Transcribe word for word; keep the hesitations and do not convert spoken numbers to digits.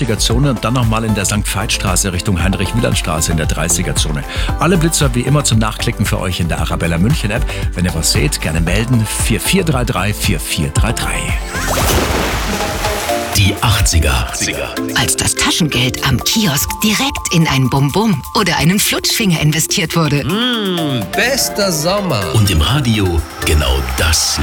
zwanziger-Zone und dann nochmal in der Sankt Veit-Straße Richtung Heinrich-Wieland-Straße in der dreißiger-Zone. Alle Blitzer wie immer zum Nachklicken für euch in der Arabella München-App. Wenn ihr was seht, gerne melden. vier vier drei drei vier vier drei drei. Die achtziger. Als das Taschengeld am Kiosk direkt in ein Bum-Bum oder einen Flutschfinger investiert wurde. Mmh, bester Sommer. Und im Radio genau das